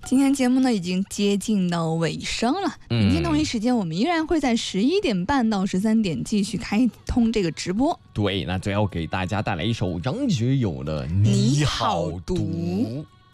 今天节目呢已经接近到尾声了，明天同一时间我们依然会在11点半到13点继续开通这个直播。 对，那最后给大家带来一首张学友的《你好毒》。